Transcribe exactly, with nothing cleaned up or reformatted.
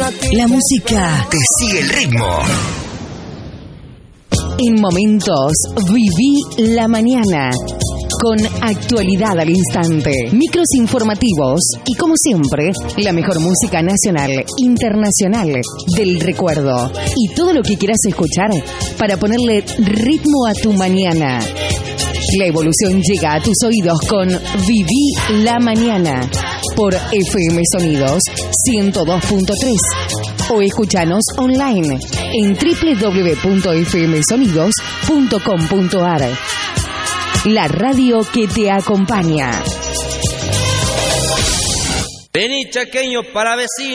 La música te sigue el ritmo. En momentos viví la mañana. Con actualidad al instante, micros informativos y, como siempre, la mejor música nacional, internacional, del recuerdo. Y todo lo que quieras escuchar para ponerle ritmo a tu mañana. La evolución llega a tus oídos con Viví la Mañana por F M Sonidos ciento dos punto tres o escúchanos online en doble u doble u doble u punto f m sonidos punto com punto a r. La radio que te acompaña. Vení, chaqueño, para vecino.